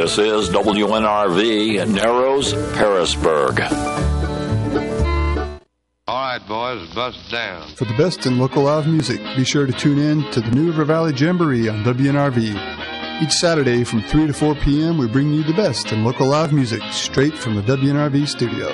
This is WNRV, Narrows, Harrisburg. All right, boys, bust down. For the best in local live music, be sure to tune in to the New River Valley Jamboree on WNRV. Each Saturday from 3 to 4 p.m., we bring you the best in local live music straight from the WNRV studio.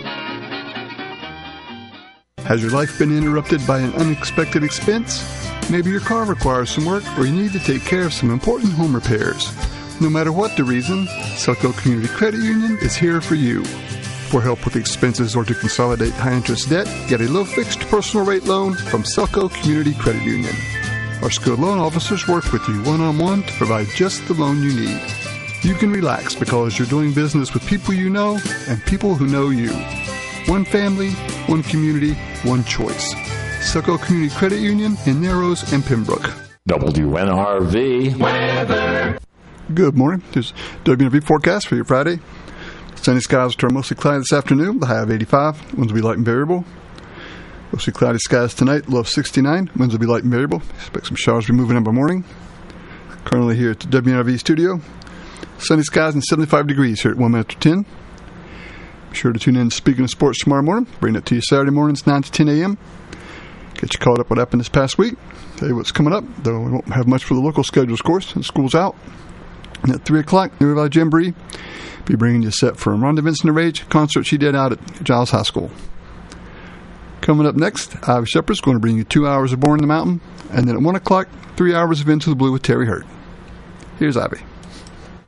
Has your life been interrupted by an unexpected expense? Maybe your car requires some work, or you need to take care of some important home repairs. No matter what the reason, Selco Community Credit Union is here for you. For help with expenses or to consolidate high-interest debt, get a low-fixed personal rate loan from Selco Community Credit Union. Our skilled loan officers work with you one-on-one to provide just the loan you need. You can relax because you're doing business with people you know and people who know you. One family, one community, one choice. Selco Community Credit Union in Narrows and Pembroke. WNRV weather. Good morning. Here's WNRV forecast for your Friday. Sunny skies turn mostly cloudy this afternoon. The high of 85. Winds will be light and variable. Mostly cloudy skies tonight. Low of 69. Winds will be light and variable. Expect some showers to be moving in by morning. Currently here at the WNRV studio. Sunny skies and 75 degrees here at 1 minute to 10. Be sure to tune in to Speaking of Sports tomorrow morning. Bring it to you Saturday mornings 9 to 10 a.m. Get you caught up what happened this past week. Tell you what's coming up, though we won't have much for the local schedules, of course. The school's out. And at 3 o'clock, New River Valley Jamboree. Be bringing you a set from Rhonda Vincent of Rage concert she did out at Giles High School. Coming up next, Ivy Shepherd's going to bring you 2 hours of Born in the Mountain. And then at 1 o'clock, 3 hours of Into the Blue with Terry Hurt. Here's Ivy.